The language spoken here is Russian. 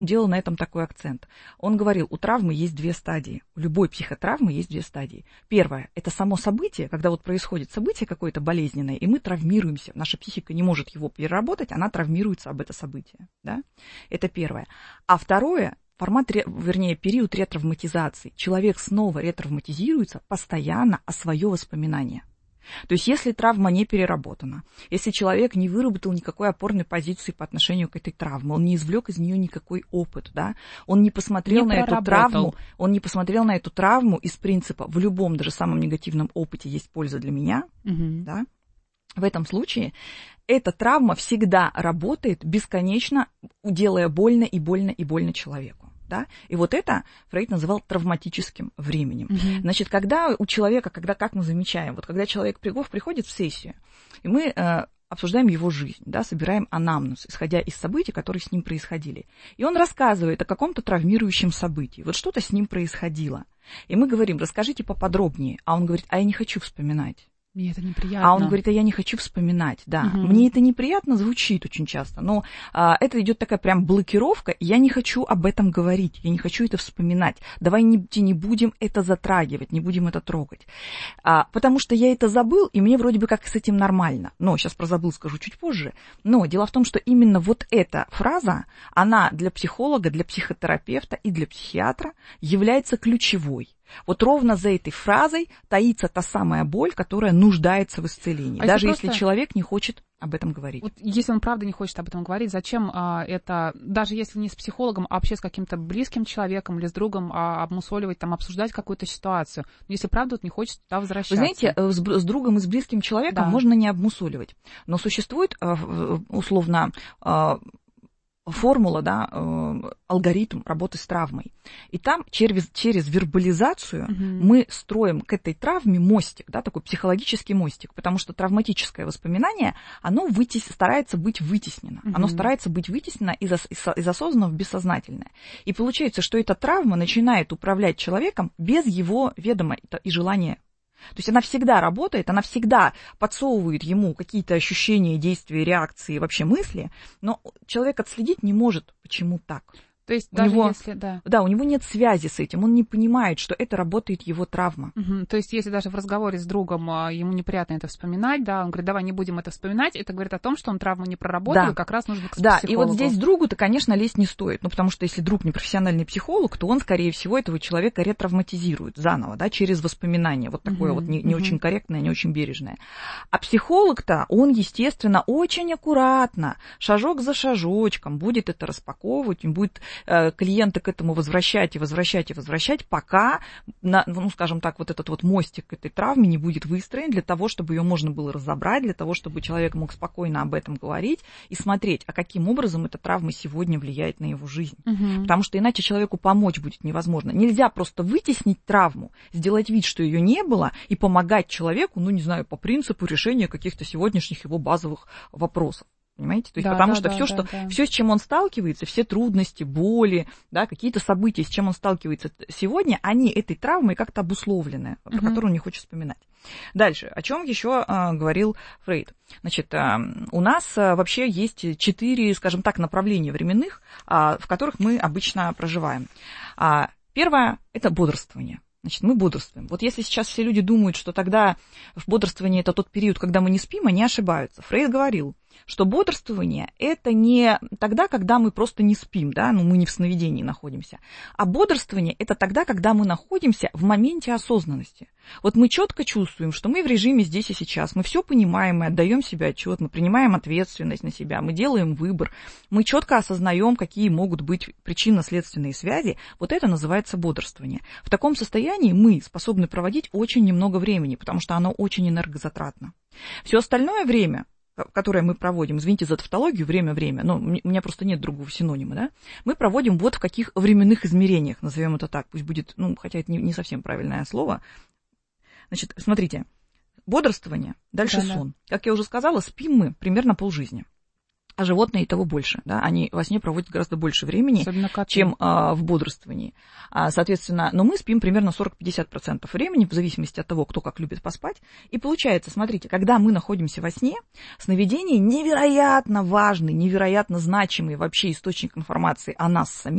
делал на этом такой акцент. Он говорил, у травмы есть две стадии. У любой психотравмы есть две стадии. Первое – это само событие, когда вот происходит событие какое-то болезненное, и мы травмируемся. Наша психика не может его переработать, она травмируется об это событие. Да? Это первое. А второе – период ретравматизации. Человек снова ретравматизируется постоянно о свое воспоминание. То есть, если травма не переработана, если человек не выработал никакой опорной позиции по отношению к этой травме, он не извлек из нее никакой опыт, да, он не посмотрел на эту травму, он не посмотрел на эту травму из принципа в любом, даже самом негативном опыте есть польза для меня, да, в этом случае эта травма всегда работает бесконечно, делая больно и больно и больно человеку. Да? И вот это Фрейд называл травматическим временем. Значит, когда у человека, как мы замечаем, вот когда человек приходит в сессию, и мы обсуждаем его жизнь, да, собираем анамнез, исходя из событий, которые с ним происходили. И он рассказывает о каком-то травмирующем событии. Вот что-то с ним происходило. И мы говорим, расскажите поподробнее. А он говорит, а я не хочу вспоминать. Мне это неприятно. А он говорит, а я не хочу вспоминать, да. Мне это неприятно звучит очень часто, но это идет такая прям блокировка, я не хочу об этом говорить, я не хочу это вспоминать. Давай не будем это затрагивать, не будем это трогать. Потому что я это забыл, и мне вроде бы как с этим нормально. Но сейчас про забыл скажу чуть позже. Но дело в том, что именно вот эта фраза, она для психолога, для психотерапевта и для психиатра является ключевой. Вот ровно за этой фразой таится та самая боль, которая нуждается в исцелении, даже если человек не хочет об этом говорить. Вот если он правда не хочет об этом говорить, зачем это, даже если не с психологом, а вообще с каким-то близким человеком или с другом обмусоливать, там, обсуждать какую-то ситуацию? Если правда вот не хочет туда возвращаться. Вы знаете, с другом и с близким человеком можно не обмусоливать, но существует условно формула, да, алгоритм работы с травмой. И там через вербализацию мы строим к этой травме мостик, да, такой психологический мостик, потому что травматическое воспоминание, оно старается быть вытеснено. Оно старается быть вытеснено из осознанного в бессознательное. И получается, что эта травма начинает управлять человеком без его ведома и желания. То есть она всегда работает, она всегда подсовывает ему какие-то ощущения, действия, реакции, вообще мысли, но человек отследить не может, почему так. То есть даже если, у него нет связи с этим, он не понимает, что это работает его травма. То есть если даже в разговоре с другом ему неприятно это вспоминать, да, он говорит, давай не будем это вспоминать, это говорит о том, что он травму не проработал, и как раз нужно к психологу. Да, и вот здесь другу-то, конечно, лезть не стоит, потому что если друг не профессиональный психолог, то он, скорее всего, этого человека ретравматизирует заново, да, через воспоминания, вот такое вот не очень корректное, не очень бережное. А психолог-то, он, естественно, очень аккуратно, шажок за шажочком будет это распаковывать, он будет клиента к этому возвращать, пока, скажем так, вот этот вот мостик к этой травме не будет выстроен для того, чтобы ее можно было разобрать, для того, чтобы человек мог спокойно об этом говорить и смотреть, а каким образом эта травма сегодня влияет на его жизнь. Потому что иначе человеку помочь будет невозможно. Нельзя просто вытеснить травму, сделать вид, что ее не было, и помогать человеку, по принципу решения каких-то сегодняшних его базовых вопросов. Понимаете? То есть, потому что все, с чем он сталкивается, все трудности, боли, да, какие-то события, с чем он сталкивается сегодня, они этой травмой как-то обусловлены, про которую он не хочет вспоминать. Дальше, о чем еще говорил Фрейд? Значит, у нас вообще есть 4, скажем так, направления временных, в которых мы обычно проживаем. Первое – это бодрствование. Значит, мы бодрствуем. Вот если сейчас все люди думают, что тогда в бодрствовании это тот период, когда мы не спим, они ошибаются. Фрейд говорил, что бодрствование – это не тогда, когда мы просто не спим, да, мы не в сновидении находимся, а бодрствование – это тогда, когда мы находимся в моменте осознанности. Вот мы четко чувствуем, что мы в режиме здесь и сейчас, мы все понимаем, мы отдаем себе отчет, мы принимаем ответственность на себя, мы делаем выбор, мы четко осознаем, какие могут быть причинно-следственные связи. Вот это называется бодрствование. В таком состоянии мы способны проводить очень немного времени, потому что оно очень энергозатратно. Все остальное время, которое мы проводим, извините за тавтологию, время, но у меня просто нет другого синонима, да, мы проводим вот в каких временных измерениях, назовем это так, пусть будет, хотя это не совсем правильное слово. Значит, смотрите, бодрствование, дальше сон. Как я уже сказала, спим мы примерно полжизни. А животные и того больше, да, они во сне проводят гораздо больше времени, чем в бодрствовании. Соответственно, но мы спим примерно 40-50% времени, в зависимости от того, кто как любит поспать. И получается, смотрите, когда мы находимся во сне, сновидение невероятно важный, невероятно значимый вообще источник информации о нас самих.